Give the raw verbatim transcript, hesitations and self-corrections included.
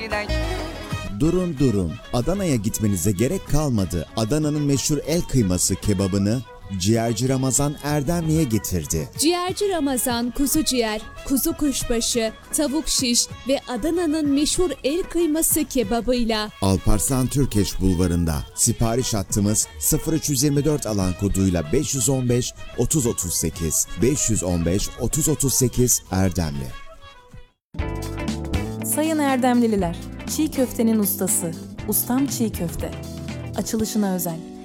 arrivederci. Durun durun, Adana'ya gitmenize gerek kalmadı. Adana'nın meşhur el kıyması kebabını Ciğerci Ramazan Erdemli'ye getirdi. Ciğerci Ramazan kuzu ciğer, kuzu kuşbaşı, tavuk şiş ve Adana'nın meşhur el kıyması kebabıyla Alparslan Türkeş Bulvarı'nda. Sipariş hattımız sıfır üç yüz yirmi dört alan koduyla beş yüz on beş otuz otuz sekiz beş yüz on beş otuz otuz sekiz Erdemli. Sayın Erdemlililer, çiğ köftenin ustası, Ustam Çiğ Köfte. Açılışına özel